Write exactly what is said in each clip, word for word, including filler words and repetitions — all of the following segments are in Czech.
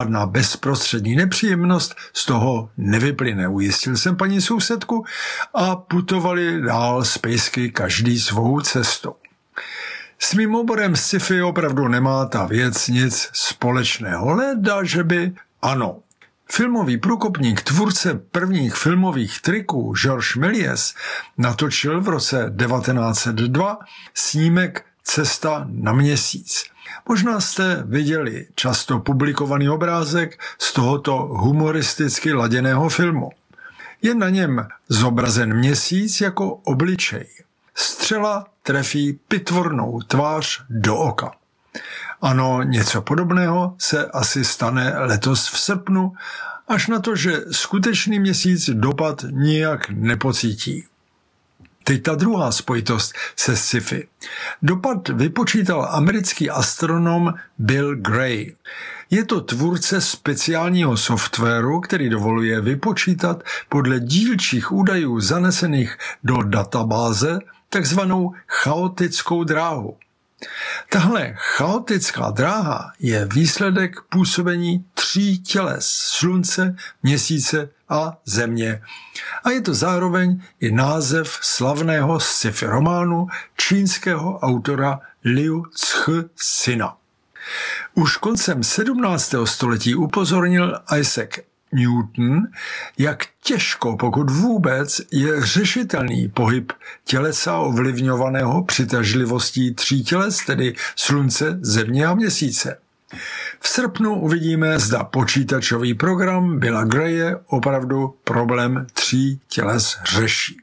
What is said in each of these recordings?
žádná bezprostřední nepříjemnost z toho nevyplyne. Ujistil jsem paní sousedku a putovali dál z pejsky každý svou cestou. S mým oborem sci-fi opravdu nemá ta věc nic společného, leda, že by ano. Filmový průkopník, tvůrce prvních filmových triků Georges Méliès natočil v roce devatenáct set dva snímek Cesta na měsíc. Možná jste viděli často publikovaný obrázek z tohoto humoristicky laděného filmu. Je na něm zobrazen měsíc jako obličej. Střela trefí pitvornou tvář do oka. Ano, něco podobného se asi stane letos v srpnu, až na to, že skutečný měsíc dopad nijak nepocítí. Teď ta druhá spojitost se sci-fi. Dopad vypočítal americký astronom Bill Gray. Je to tvůrce speciálního softwaru, který dovoluje vypočítat podle dílčích údajů zanesených do databáze takzvanou chaotickou dráhu. Tahle chaotická dráha je výsledek působení tří těles Slunce, Měsíce a Země. A je to zároveň i název slavného sci-fi románu čínského autora Liu Cixina. Už koncem sedmnáctého století upozornil Isaac Newton, jak těžko, pokud vůbec, je řešitelný pohyb tělesa ovlivňovaného přitažlivostí tří těles, tedy Slunce, Země a Měsíce. V srpnu uvidíme, zda počítačový program Billa Graye opravdu problém tří těles řeší.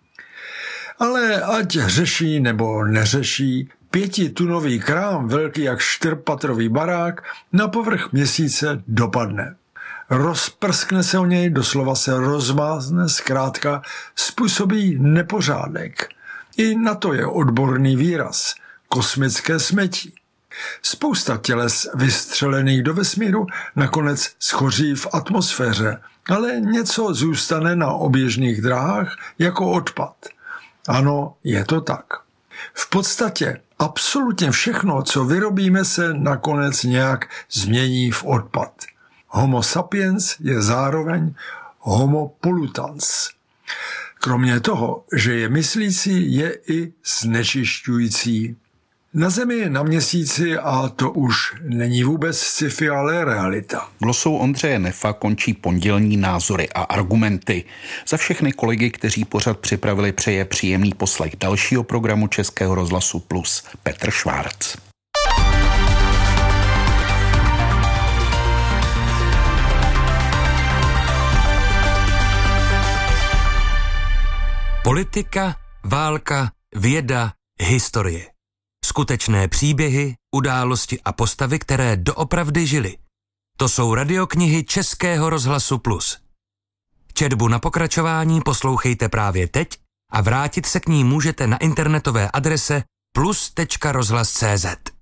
Ale ať řeší nebo neřeší, pětitunový krám, velký jak čtyřpatrový barák, na povrch Měsíce dopadne. Rozprskne se o něj, doslova se rozmázne, zkrátka způsobí nepořádek. I na to je odborný výraz – kosmické smetí. Spousta těles vystřelených do vesmíru nakonec schoří v atmosféře, ale něco zůstane na oběžných dráhách jako odpad. Ano, je to tak. V podstatě absolutně všechno, co vyrobíme, se nakonec nějak změní v odpad. Homo sapiens je zároveň homo pollutans. Kromě toho, že je myslící, je i znečišťující. Na Zemi, na Měsíci, a to už není vůbec sci-fi, ale realita. Glosou Ondřeje Nefa končí pondělní názory a argumenty. Za všechny kolegy, kteří pořad připravili, přeje příjemný poslech dalšího programu Českého rozhlasu Plus Petr Švárc. Politika, válka, věda, historie. Skutečné příběhy, události a postavy, které doopravdy žily. To jsou radioknihy Českého rozhlasu Plus. Četbu na pokračování poslouchejte právě teď a vrátit se k ní můžete na internetové adrese plus tečka rozhlas tečka cé zet.